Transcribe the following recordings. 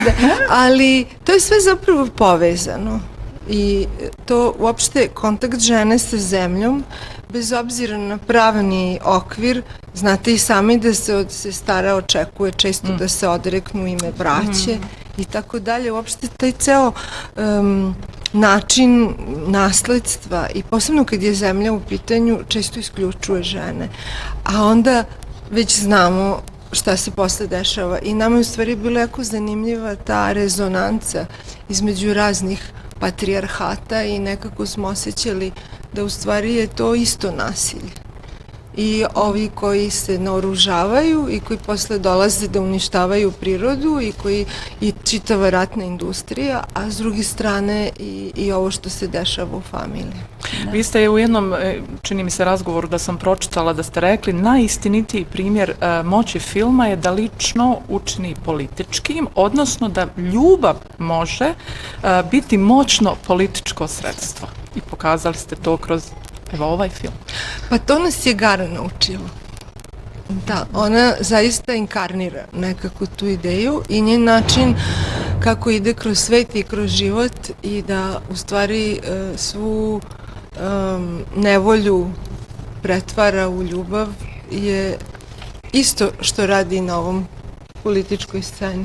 Ali to je sve zapravo povezano i to uopšte kontakt žene sa zemljom, bez obzira na pravni okvir, znate i sami da se od sestara očekuje često da se odreknu ime braće i tako dalje. Uopšte taj ceo način nasledstva i posebno kad je zemlja u pitanju često isključuje žene. A onda već znamo šta se posle dešava i nama je u stvari bila jako zanimljiva ta rezonanca između raznih patrijarhata i nekako smo osjećali da u stvari je to isto nasilje. I ovi koji se naoružavaju i koji posle dolaze da uništavaju prirodu i čitava ratna industrija, a s druge strane i ovo što se dešava u familiji. Vi ste u jednom, čini mi se, razgovoru da sam pročitala da ste rekli, najistinitiji primjer moći filma je da lično učini političkim, odnosno da ljubav može biti moćno političko sredstvo. I pokazali ste to kroz ovaj film. Pa to nas je Gara naučila. Da, ona zaista inkarnira nekako tu ideju i njen način kako ide kroz svet i kroz život i da u stvari svu nevolju pretvara u ljubav je isto što radi na ovom političkoj sceni.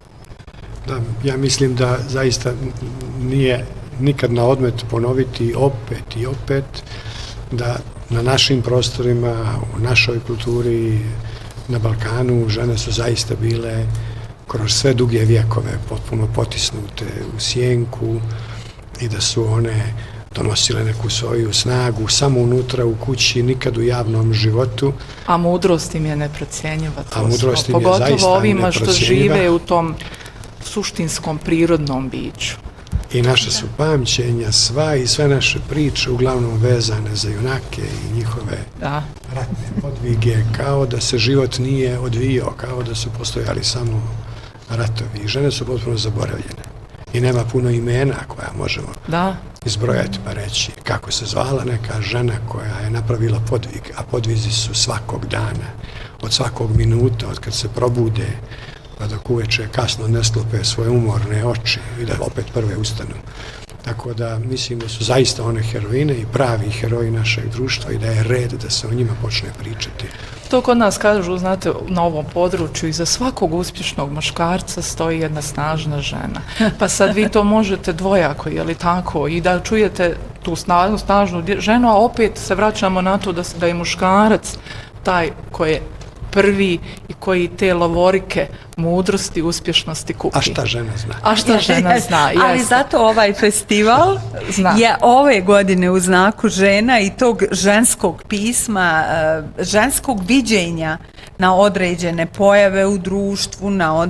Da, ja mislim da zaista nije nikad na odmet ponoviti opet i opet da na našim prostorima, u našoj kulturi, na Balkanu, žene su zaista bile kroz sve duge vjekove potpuno potisnute u sjenku i da su one donosile neku svoju snagu samo unutra u kući, nikad u javnom životu. A mudrost im je neprocjenjiva. Pogotovo ovima što žive u tom suštinskom prirodnom biću. I naše su pamćenja sva i sve naše priče uglavnom vezane za junake i njihove ratne podvige, kao da se život nije odvijao, kao da su postojali samo ratovi. I žene su potpuno zaboravljene. I nema puno imena koja možemo izbrojati pa reći kako se zvala neka žena koja je napravila podvig, a podvizi su svakog dana, od svakog minuta, od kad se probude, pa dok uveče kasno ne sklope svoje umorne oči i da opet prve ustanu. Tako da mislim da su zaista one heroine i pravi heroji našeg društva i da je red da se o njima počne pričati. To kod nas kažu, znate, na ovom području iza svakog uspješnog muškarca stoji jedna snažna žena. Pa sad vi to možete dvojako, je li tako? I da čujete tu snažnu ženu, a opet se vraćamo na to da je muškarac taj koji je prvi i koji te lovorike mudrosti, uspješnosti kupi. A šta žena zna? A šta žena zna, jesno. Ali zato ovaj festival je ove godine u znaku žena i tog ženskog pisma, ženskog viđenja na određene pojave u društvu,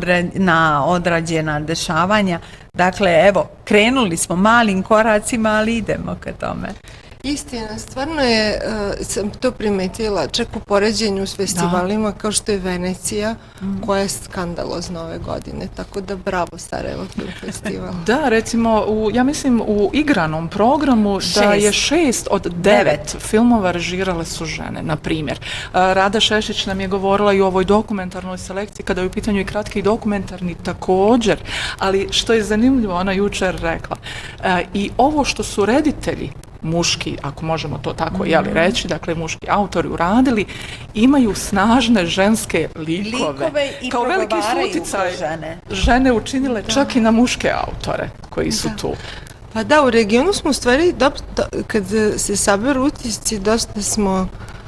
na određena dešavanja. Dakle, evo, krenuli smo malim koracima, ali idemo ka tome. Istina, stvarno je, sam to primetila, čak u poređenju s festivalima kao što je Venecija, koja je skandalozna ove godine, tako da bravo Sarajevo Film Festival. Da, recimo, ja mislim u igranom programu da je 6 od 9 filmova režirale su žene, na primjer. Rada Šešić nam je govorila i o ovoj dokumentarnoj selekciji, kada je u pitanju i kratki i dokumentarni također, ali što je zanimljivo, ona jučer rekla, i ovo što su reditelji, muški, ako možemo to tako reći, dakle muški autori uradili, imaju snažne ženske likove i kao veliki suticaj žene učinile čak i na muške autore koji su tu. Pa da, u regionu smo u stvari, kad se saberu utisci, dosta smo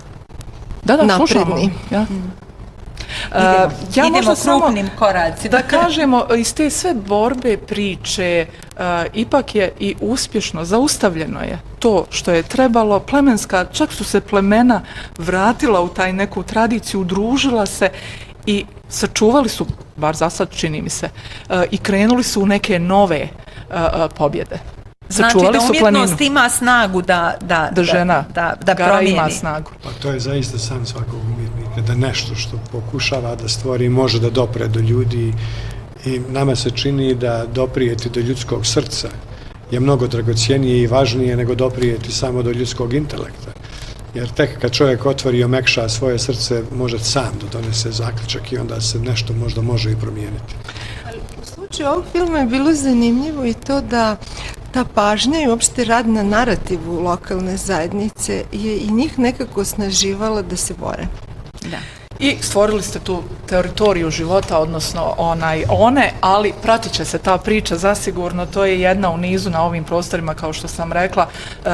napredni. Idemo krupnim koracima. Da kažemo, iz te sve borbe, priče, ipak je i uspješno, zaustavljeno je to što je trebalo, plemenska, čak su se plemena vratila u taj neku tradiciju, udružila se i sačuvali su, bar za sad čini mi se, i krenuli su u neke nove pobjede. Znači da umjetnost ima snagu da promijeni. Ima snagu. Pa to je zaista san svakog umjetnika, da nešto što pokušava da stvori može da dopre do ljudi i nama se čini da doprijeti do ljudskog srca je mnogo dragocijenije i važnije nego doprijeti samo do ljudskog intelekta. Jer tek kad čovjek otvori i omekša svoje srce, može sam da donese zaključak i onda se nešto možda može i promijeniti. U tiče ovog filma je bilo zanimljivo i to da ta pažnja i uopšte rad na narativu lokalne zajednice je i njih nekako osnaživala da se bore. Da. I stvorili ste tu teritoriju života, odnosno one, ali pratit će se ta priča zasigurno, to je jedna u nizu na ovim prostorima, kao što sam rekla,